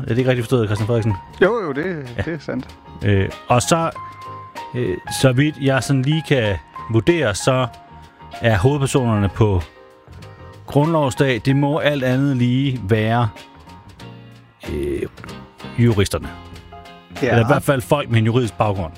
Er det ikke rigtigt forstået, Christian Frederiksen? Jo, det er sandt. Og så vidt jeg sådan lige kan vurdere, så er hovedpersonerne på grundlovsdag, det må alt andet lige være juristerne. Ja. Eller i hvert fald folk med en juridisk baggrund.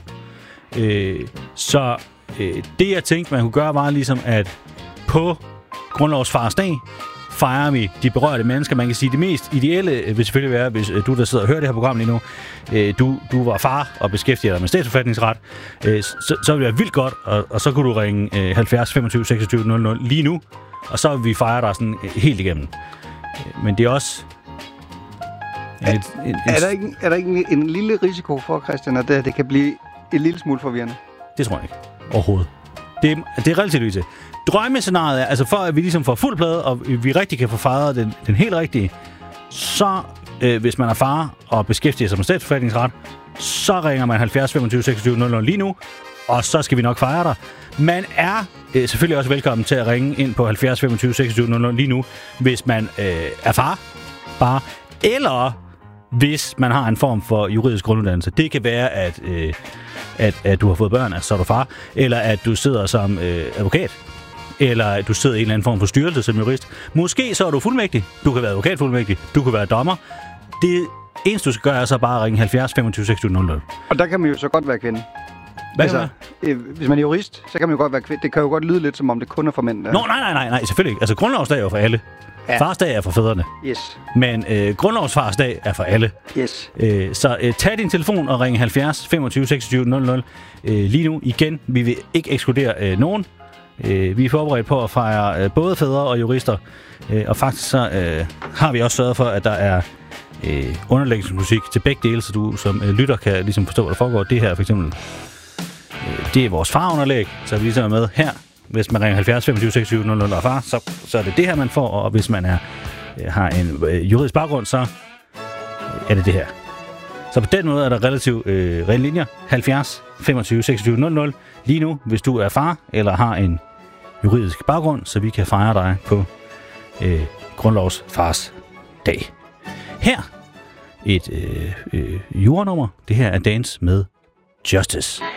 Det jeg tænkte, man kunne gøre, var ligesom, at på grundlovsfarsdag fejrer vi de berørte mennesker. Man kan sige, det mest ideelle vil selvfølgelig være, hvis du, der sidder og hører det her program lige nu, du var far og beskæftiger dig med statsforfatningsret, så ville det være vildt godt, og så kunne du ringe 70 25 26 00 lige nu, og så vil vi fejre dig sådan helt igennem. Men det er også... Er der ikke en lille risiko for, Christian, at det kan blive en lille smule forvirrende? Det tror jeg ikke. Overhovedet. Det er relativt lyse. Drømmescenariet er, altså for at vi ligesom får fuld plade, og vi rigtig kan få fejret den helt rigtige, så hvis man er far og beskæftiger sig med statsforfatningsret, så ringer man 70 25 26 00 lige nu, og så skal vi nok fejre dig. Man er selvfølgelig også velkommen til at ringe ind på 70 25 26 00 lige nu, hvis man er far, bare, eller hvis man har en form for juridisk grunduddannelse. Det kan være, at du har fået børn, altså så er du far, eller at du sidder som advokat, eller at du sidder i en eller anden form for styrelse som jurist. Måske så er du fuldmægtig. Du kan være advokatfuldmægtig. Du kan være dommer. Det eneste, du skal gøre, er så bare at ringe 70 25 26 00. Og der kan man jo så godt være kvinde. Hvis man er jurist, så kan man jo godt være kvinde. Det kan jo godt lyde lidt, som om det kun er for mænd. Nej, selvfølgelig ikke. Altså, grundlovsdag er jo for alle. Ja. Farsdag er for fædrene. Yes. Men grundlovsfarsdag er for alle. Yes. Så tag din telefon og ring 70 25 26 00 lige nu. Igen, vi vil ikke ekskludere nogen. Vi er forberedt på at fejre både fædre og jurister. Og faktisk så har vi også sørget for, at der er underlægningsmusik til begge dele, så du som lytter kan ligesom forstå, hvad der foregår. Det her for eksempel, det er vores farunderlæg, så vi ligesom er med her. Hvis man ringer 70 25 26 00 og far, så er det det her, man får. Og hvis man har en juridisk baggrund, så er det det her. Så på den måde er der relativt rene linjer. 70 25 26 00 lige nu, hvis du er far eller har en juridisk baggrund, så vi kan fejre dig på grundlovsfars dag. Her et jurenummer. Det her er Dance med Justice.